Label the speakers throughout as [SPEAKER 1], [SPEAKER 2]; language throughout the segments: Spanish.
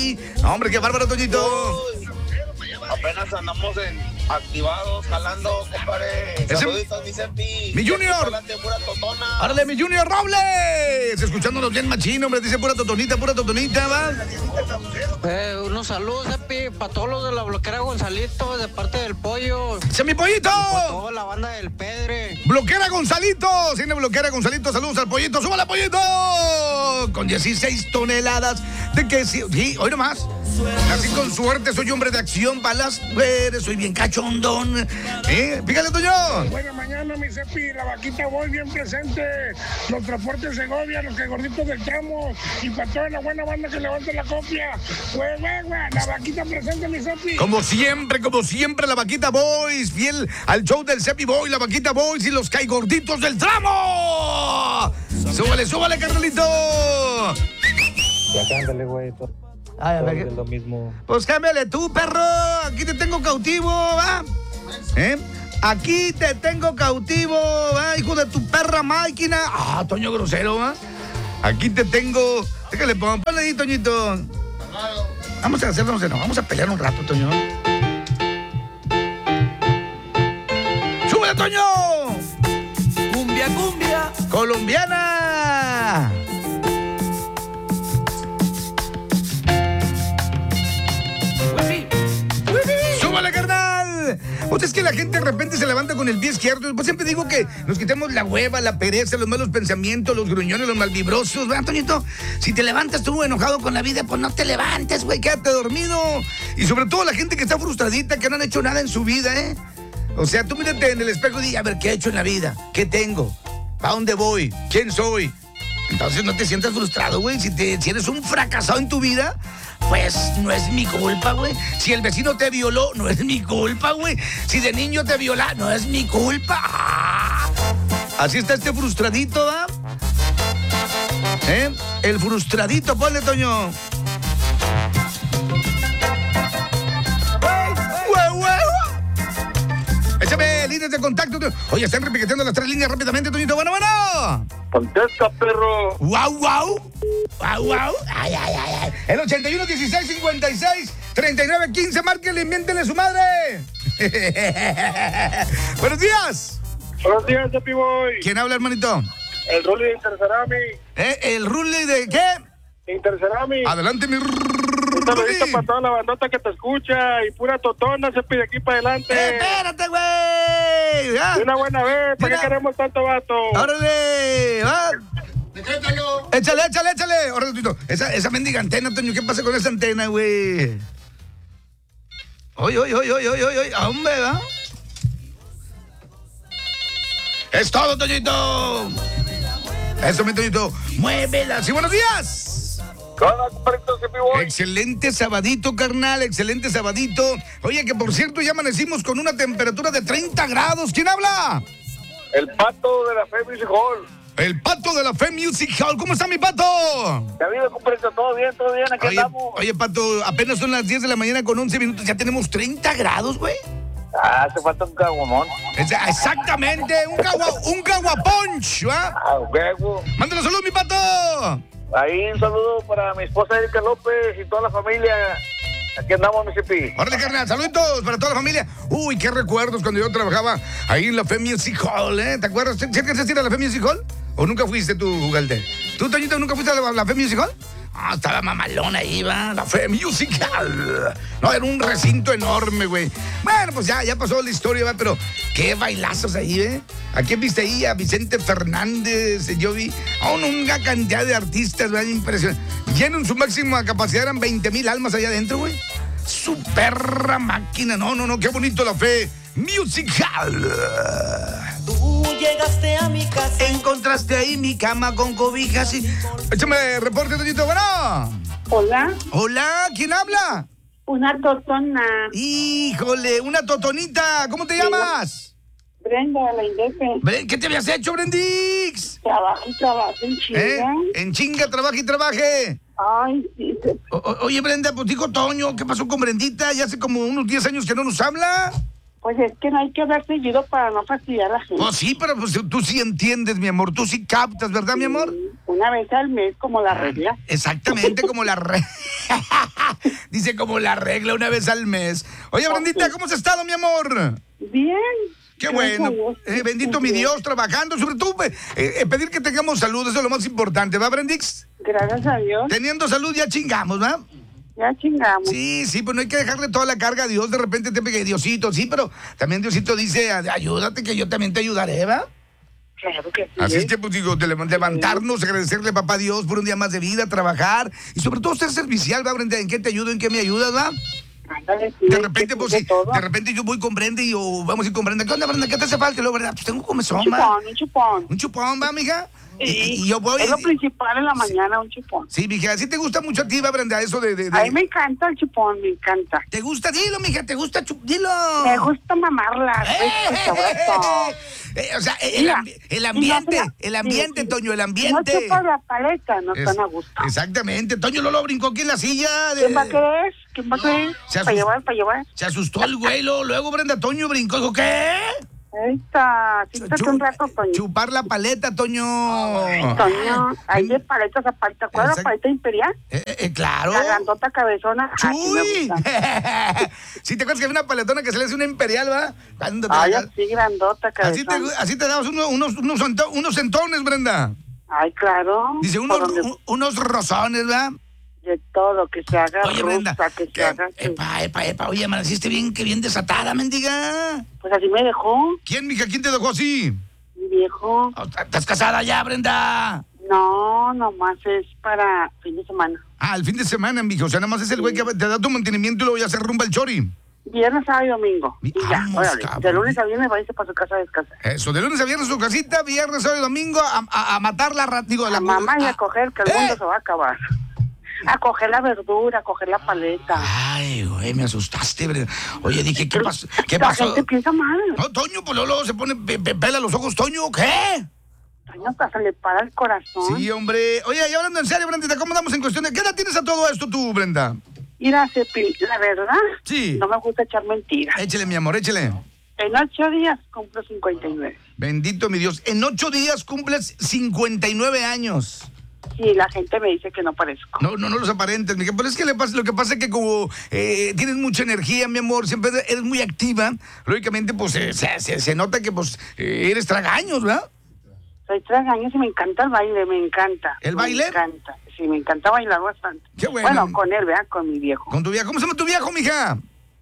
[SPEAKER 1] ahí. No, hombre, qué bárbaro, Toñito.
[SPEAKER 2] Apenas andamos activados, jalando, compadre. Saluditos, mi Cepi.
[SPEAKER 1] Mi Junior. Árale, mi Junior Robles. Escuchándonos bien machino, hombre. Dice pura totonita, ¿va?
[SPEAKER 3] Unos saludos, Cepi, para todos los de la bloquera Gonzalito, de parte del Pollo.
[SPEAKER 1] ¡Ese mi pollito!
[SPEAKER 3] Y para toda la banda del Pedre.
[SPEAKER 1] Bloquera Gonzalito. Tiene bloquera Gonzalito. Saludos al pollito. ¡Súbale, pollito! Con 16 toneladas de queso. Sí, hoy nomás. Así con suerte, soy hombre de acción, balas, soy bien cachondón. Fíjale, Toño.
[SPEAKER 4] Buena mañana, mi Cepi, la vaquita voy bien presente. Los transportes Segovia, los que gorditos del tramo. Y para toda la buena banda que levante la copia. La vaquita presente, mi Cepi.
[SPEAKER 1] Como siempre, la vaquita Boys, fiel al show del Cepi Boy, la vaquita Boys y los caigorditos del tramo. Súbale, carnalito.
[SPEAKER 5] Ya cándale, güey. Es lo mismo.
[SPEAKER 1] Pues cámbiale tú, perro. Aquí te tengo cautivo, ¿va? Aquí te tengo cautivo, ¿va? Hijo de tu perra máquina. Toño grosero, ¿va? Aquí te tengo. Déjale, ponle ahí, Toñito. Vamos a hacernos de no. Vamos a pelear un rato, Toño. ¡Súbele, Toño!
[SPEAKER 6] Cumbia
[SPEAKER 1] colombiana. ¡Súbale, carnal! Pues es que la gente de repente se levanta con el pie izquierdo. Pues siempre digo que nos quitemos la hueva, la pereza, los malos pensamientos, los gruñones, los malvibrosos, ¿verdad, Toñito? Si te levantas tú enojado con la vida, pues no te levantes, güey, quédate dormido. Y sobre todo la gente que está frustradita, que no han hecho nada en su vida, ¿eh? O sea, tú mírate en el espejo y di, a ver, ¿qué he hecho en la vida? ¿Qué tengo? ¿A dónde voy? ¿Quién soy? Entonces no te sientas frustrado, güey. Si eres un fracasado en tu vida, pues no es mi culpa, güey. Si el vecino te violó, no es mi culpa, güey. Si de niño te viola, no es mi culpa. Así está este frustradito, ¿va? El frustradito, ponle, Toño. Échame líneas de contacto. Oye, están repiqueteando las 3 líneas rápidamente, Toñito. Bueno.
[SPEAKER 2] Contesta, perro.
[SPEAKER 1] Wow. Ay. El 81 16 56 39 15. Márquenle, miéntenle su madre. Buenos días.
[SPEAKER 4] Buenos días, Cepi Boy.
[SPEAKER 1] ¿Quién habla, hermanito?
[SPEAKER 4] El Rulli de Intercerami.
[SPEAKER 1] ¿El Rulli de qué?
[SPEAKER 4] Intercerami.
[SPEAKER 1] Adelante, mi
[SPEAKER 4] Un saludito para toda la bandota que te escucha y pura totona, Cepi, de aquí para adelante.
[SPEAKER 1] Espérate, güey.
[SPEAKER 4] De una buena vez, ¿para qué queremos tanto vato?
[SPEAKER 1] ¡Órale! ¿Va?
[SPEAKER 4] Decrétalo.
[SPEAKER 1] Échale. Órale, Tito. Esa mendiga antena, Toño. ¿Qué pasa con esa antena, güey? Oye. Hombre, ¿va? Es todo, Toñito. Eso, mi Toñito. Muévela. Sí, buenos días. Excelente sabadito, carnal, excelente sabadito. Oye, que por cierto ya amanecimos con una temperatura de 30 grados. ¿Quién habla?
[SPEAKER 4] El Pato de la Fe Music Hall.
[SPEAKER 1] El Pato de la Fe Music Hall. ¿Cómo está mi Pato?
[SPEAKER 4] David, compadre, todo bien, aquí andamos.
[SPEAKER 1] Oye, Pato, apenas son las 10 de la mañana con 11 minutos. Ya tenemos 30 grados, güey.
[SPEAKER 4] Hace falta un caguamón.
[SPEAKER 1] Exactamente, un caguaponch, ¿va?
[SPEAKER 4] Huevo.
[SPEAKER 1] Mándale saludos, mi Pato.
[SPEAKER 4] Ahí un saludo para mi esposa Erika López y toda la familia. Aquí andamos, mi Cepi.
[SPEAKER 1] Órale, carnal, saluditos para toda la familia. Uy, qué recuerdos cuando yo trabajaba ahí en la Fe Music Hall, ¿eh? ¿Te acuerdas? ¿Sí alcanzaste a ir a la Fe Music Hall? ¿O nunca fuiste tú, Galde? ¿Tú, Toñito, nunca fuiste a la Fe Music Hall? Estaba mamalona ahí, va, la Fe Music Hall. No, era un recinto enorme, güey. Bueno, pues ya pasó la historia, va, pero qué bailazos ahí, ¿eh? ¿A quién viste ahí? A Vicente Fernández, yo vi a una cantidad de artistas, ¿verdad? Impresionante. Lleno en su máxima capacidad, eran 20,000 almas allá adentro, güey. Su perra máquina, no, qué bonito la Fe Music Hall.
[SPEAKER 6] Tú llegaste a mi casa.
[SPEAKER 1] Encontraste ahí mi cama con cobijas y... Échame reporte, Toñito, bueno. Hola, ¿quién habla?
[SPEAKER 7] Una totona.
[SPEAKER 1] Híjole, una totonita. ¿Cómo te llamas?
[SPEAKER 7] Brenda, la Indepe.
[SPEAKER 1] ¿Qué te habías hecho, Brendix?
[SPEAKER 7] Trabajo en chinga.
[SPEAKER 1] En chinga, trabaje.
[SPEAKER 7] Ay, sí.
[SPEAKER 1] Oye, Brenda, pues dijo Toño, ¿qué pasó con Brendita? Ya hace como unos 10 años que no nos habla.
[SPEAKER 7] Pues es que no hay que hablar seguido para no fastidiar a la gente.
[SPEAKER 1] Pues sí, pero pues, tú sí entiendes, mi amor, tú sí captas, ¿verdad, mi amor?
[SPEAKER 7] Una vez al mes, como la regla.
[SPEAKER 1] Exactamente, como la regla. Dice como la regla, una vez al mes. Oye, Brendita, ¿cómo has estado, mi amor?
[SPEAKER 7] Bien.
[SPEAKER 1] Qué bueno. Bendito mi Dios, trabajando. Sobre todo, pedir que tengamos salud, eso es lo más importante, ¿va, Brendix?
[SPEAKER 7] Gracias a Dios.
[SPEAKER 1] Teniendo salud ya chingamos, ¿va?
[SPEAKER 7] Ya chingamos.
[SPEAKER 1] Sí, pues no hay que dejarle toda la carga a Dios. De repente te pegue Diosito, sí, pero también Diosito dice, ayúdate que yo también te ayudaré, ¿va?
[SPEAKER 7] Claro que sí.
[SPEAKER 1] Así es que, pues digo, levantarnos, agradecerle, papá Dios, por un día más de vida, trabajar y sobre todo ser servicial, ¿va, Brenda? ¿En qué te ayudo? ¿En qué me ayudas, va?
[SPEAKER 7] Ándale, sí,
[SPEAKER 1] De repente, pues sí, de repente yo voy con Brenda y vamos a ir con Brenda. ¿Qué onda, Brenda? ¿Qué te hace falta? Y luego, Brenda, pues tengo comezón, va.
[SPEAKER 7] Un chupón.
[SPEAKER 1] Un chupón, va, mija.
[SPEAKER 7] Sí,
[SPEAKER 1] y yo voy.
[SPEAKER 7] Es lo principal en la mañana, un chupón.
[SPEAKER 1] Sí, mija, ¿sí te gusta mucho a ti, va, Brenda, eso de...
[SPEAKER 7] A mí me encanta el chupón, me encanta.
[SPEAKER 1] ¿Te gusta? Dilo, mija, ¿te gusta? Dilo.
[SPEAKER 7] Me gusta mamarla.
[SPEAKER 1] O sea, el ambiente, Toño, el ambiente.
[SPEAKER 7] No chupa la paleta, no están a gusto.
[SPEAKER 1] Exactamente, Toño Lolo brincó aquí en la silla.
[SPEAKER 7] ¿Quién va a querer? ¿Quién va a querer? Para llevar.
[SPEAKER 1] Se asustó el güey, luego Brenda, Toño brincó, dijo, ¿qué?
[SPEAKER 7] Ahorita, quítate un rato, Toño.
[SPEAKER 1] Chupar la paleta, Toño.
[SPEAKER 7] Toño, hay de paletas aparte. ¿Te acuerdas la paleta imperial?
[SPEAKER 1] Claro.
[SPEAKER 7] La grandota cabezona.
[SPEAKER 1] ¡Chuy! ¿Sí te acuerdas que había una paletona que se le hace una imperial, va?
[SPEAKER 7] Ay, así grandota cabezona.
[SPEAKER 1] Así te dabas unos centones, Brenda.
[SPEAKER 7] Ay, claro.
[SPEAKER 1] Dice, unos rozones, ¿va?
[SPEAKER 7] De todo, que se haga.
[SPEAKER 1] Oye, Brenda,
[SPEAKER 7] que se haga.
[SPEAKER 1] Epa, oye, amaneciste bien desatada, mendiga.
[SPEAKER 7] Pues así me dejó.
[SPEAKER 1] ¿Quién, mija? ¿Quién te dejó así?
[SPEAKER 7] Mi viejo.
[SPEAKER 1] ¿Estás casada ya, Brenda?
[SPEAKER 7] No, nomás es para fin de semana.
[SPEAKER 1] El fin de semana, mija. O sea, nomás es el güey que te da tu mantenimiento y luego ya se rumba el chori.
[SPEAKER 7] Viernes, sábado y domingo. Y ya, órale. De lunes a viernes va a irse para su casa a descansar.
[SPEAKER 1] Eso, de lunes a viernes su casita, viernes, sábado y domingo a matar la
[SPEAKER 7] a mamá y a coger, que el mundo se va a acabar. A coger la verdura, a coger la paleta.
[SPEAKER 1] Ay, güey, me asustaste, Brenda. Oye, dije, ¿qué pasó?
[SPEAKER 7] La gente piensa mal.
[SPEAKER 1] No, Toño, pues luego se pone, pela los ojos, Toño, ¿qué?
[SPEAKER 7] Toño, se le para el corazón.
[SPEAKER 1] Sí, hombre. Oye, y hablando en serio, Brenda, ¿cómo andamos en cuestión de qué edad tienes a todo esto tú, Brenda?
[SPEAKER 7] Mira, Cepi, la verdad,
[SPEAKER 1] sí.
[SPEAKER 7] No me gusta echar mentiras.
[SPEAKER 1] Échale, mi amor, échale.
[SPEAKER 7] En 8 días cumplo 59.
[SPEAKER 1] Bendito mi Dios. En 8 días cumples 59 años.
[SPEAKER 7] Sí, la gente me dice que no parezco.
[SPEAKER 1] No los aparentes, mija. Pero es que lo que pasa es que como tienes mucha energía, mi amor, siempre eres muy activa, lógicamente, pues se nota que pues eres tragaños, ¿verdad?
[SPEAKER 7] Soy tragaños y me encanta el baile, me encanta.
[SPEAKER 1] ¿El baile?
[SPEAKER 7] Me encanta, sí, me encanta bailar bastante.
[SPEAKER 1] Qué bueno.
[SPEAKER 7] Bueno, con él, ¿verdad? Con mi viejo.
[SPEAKER 1] ¿Con tu viejo? ¿Cómo se llama tu viejo, mija?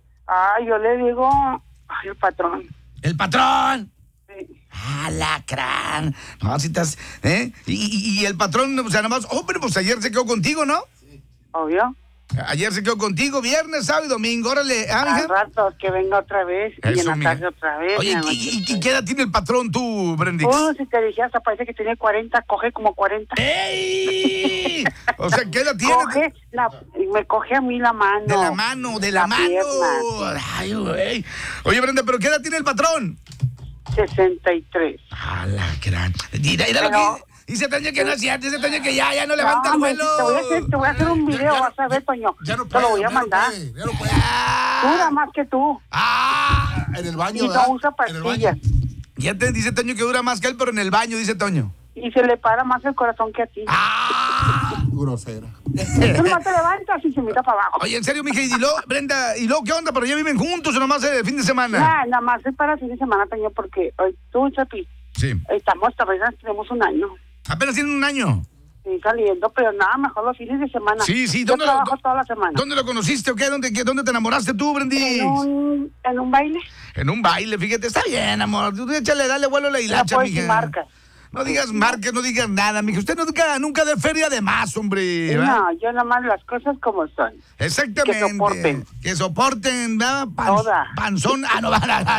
[SPEAKER 7] Yo le digo, el patrón.
[SPEAKER 1] ¿El patrón?
[SPEAKER 7] Sí.
[SPEAKER 1] Lacrán. No, si estás, Y el patrón, o sea, nada más, pero pues ayer se quedó contigo, ¿no?
[SPEAKER 7] Sí. Obvio.
[SPEAKER 1] Ayer se quedó contigo, viernes, sábado y domingo, órale.
[SPEAKER 7] Al rato que venga otra vez y en la tarde otra vez.
[SPEAKER 1] Oye, ¿y qué edad tiene el patrón tú, Brendix?
[SPEAKER 7] Si te dije, hasta parece que tiene 40, coge como 40.
[SPEAKER 1] ¡Ey! O sea, ¿qué edad tiene?
[SPEAKER 7] Me coge a mí la mano.
[SPEAKER 1] De la mano.
[SPEAKER 7] Pierna.
[SPEAKER 1] Ay, güey. Oye, Brenda, ¿pero qué edad tiene el patrón?
[SPEAKER 7] 63.
[SPEAKER 1] Lacrán. Mira lo que... Dice Toño que no es cierto, dice Toño que ya no levanta el vuelo.
[SPEAKER 7] Te voy a hacer un video, vas a ver, Toño.
[SPEAKER 8] Ya no
[SPEAKER 7] te lo voy a mandar.
[SPEAKER 8] Ya no puede.
[SPEAKER 7] Dura más que tú.
[SPEAKER 8] En el baño,
[SPEAKER 7] y no usa pastillas.
[SPEAKER 1] Ya te dice Toño que dura más que él, pero en el baño, dice Toño.
[SPEAKER 7] Y se le para más el corazón que a ti.
[SPEAKER 8] Grosera.
[SPEAKER 7] Tú nomás te levantas y se mira para abajo.
[SPEAKER 1] Oye, en serio, mija, y luego, Brenda, ¿y luego qué onda? ¿Pero ya viven juntos o nomás el fin de semana?
[SPEAKER 7] Nada más es para el fin de semana, Toño, porque hoy tú, Chapi,
[SPEAKER 1] sí.
[SPEAKER 7] Tenemos un año.
[SPEAKER 1] ¿Apenas tienen un año?
[SPEAKER 7] Sí, saliendo, pero nada, mejor los fines de semana.
[SPEAKER 1] Sí.
[SPEAKER 7] Yo trabajo toda la semana.
[SPEAKER 1] ¿Dónde lo conociste o qué? ¿Dónde te enamoraste tú, Brendix?
[SPEAKER 7] En un baile.
[SPEAKER 1] En un baile, fíjate, está bien, amor. Tú échale, dale vuelo a la hilacha, mija.
[SPEAKER 7] Marcas.
[SPEAKER 1] No digas marcas, no digas nada, mija. Usted nunca dé feria de más, hombre. ¿verdad?
[SPEAKER 7] No, yo nomás las cosas como son.
[SPEAKER 1] Exactamente. Que soporten, ¿verdad?
[SPEAKER 7] Toda.
[SPEAKER 1] Panzón. No.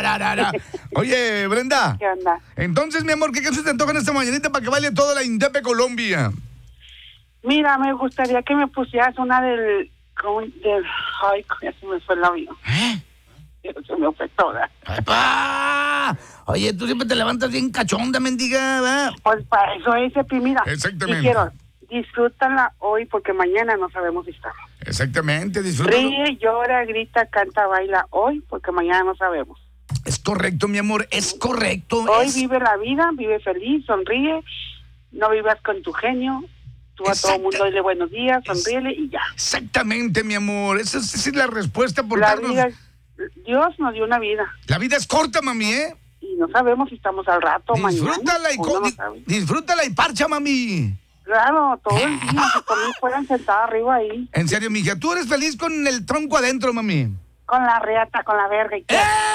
[SPEAKER 1] Oye, Brenda.
[SPEAKER 7] ¿Qué onda?
[SPEAKER 1] Entonces, mi amor, ¿qué canción te antoja en esta mañanita para que baile toda la Indepe Colombia?
[SPEAKER 7] Mira, me gustaría que me pusieras una del... Ay, ya se me fue el avión. Se me fue toda.
[SPEAKER 1] ¡Epa! Oye, tú siempre te levantas bien cachonda, mendiga, ¿verdad?
[SPEAKER 7] Pues para eso es, mira.
[SPEAKER 1] Exactamente.
[SPEAKER 7] Y quiero, disfrútala hoy porque mañana no sabemos si está.
[SPEAKER 1] Exactamente, disfrútalo.
[SPEAKER 7] Ríe, llora, grita, canta, baila hoy porque mañana no sabemos.
[SPEAKER 1] Es correcto, mi amor, es correcto.
[SPEAKER 7] Hoy vive la vida, vive feliz, sonríe No vivas con tu genio. Tú a todo el mundo dile buenos días, sonríele y ya.
[SPEAKER 1] Exactamente, mi amor. Esa es la respuesta por
[SPEAKER 7] La
[SPEAKER 1] darnos...
[SPEAKER 7] vida, Dios nos dio una vida.
[SPEAKER 1] La vida es corta, mami, ¿eh?
[SPEAKER 7] Y no sabemos si estamos al rato,
[SPEAKER 1] Disfrútala
[SPEAKER 7] mañana.
[SPEAKER 1] Disfrútala y parcha, mami.
[SPEAKER 7] Claro, todo el día, si conmigo fueran sentada arriba ahí.
[SPEAKER 1] En serio, mija, ¿tú eres feliz con el tronco adentro, mami?
[SPEAKER 7] Con la reata, con la verga y todo.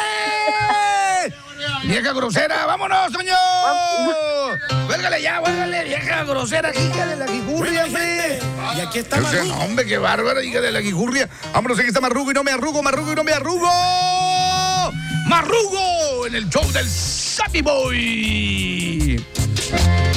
[SPEAKER 1] ¡Vieja grosera! ¡Vámonos, señor! ¡Huélgale ya, huélgale, vieja grosera, hija de la guijurria, hombre!
[SPEAKER 6] Y aquí está
[SPEAKER 1] Ese nombre, qué bárbara, hija de la guijurria. Vámonos, aquí está Marrugo y no me arrugo, Marrugo y no me arrugo. ¡Marrugo! En el show del Sammy Boy.